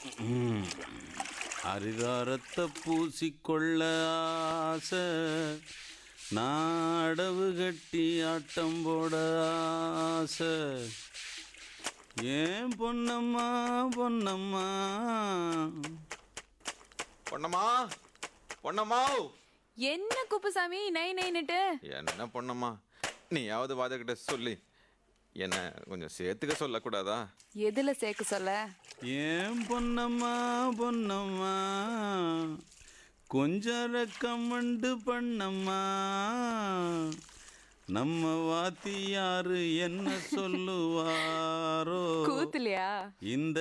அரிதாரத்தை பூசிக்கொள்ள ஆசை, நாடவு கட்டி ஆட்டம் போட ஆசை. ஏன் பொன்னம்மா பொன்னம்மா பொன்னம்மா பொன்னம்மா. என்ன குப்புசாமி நை நைன்னுட்டு? என்ன பொன்னம்மா, நீயாவது வாதகிட்ட சொல்லி என்ன கொஞ்சம் சேர்த்துக்க சொல்லக்கூடாதா? எதுல சேர்க்க சொல்ல? ஏன் பொன்னம்மா பொன்னம்மா கொஞ்சம் ரெக்கமெண்டு பண்ணம்மா. நம்ம வாத்தியாரு என்ன சொல்லுவாரோ கூத்துலையா? இந்த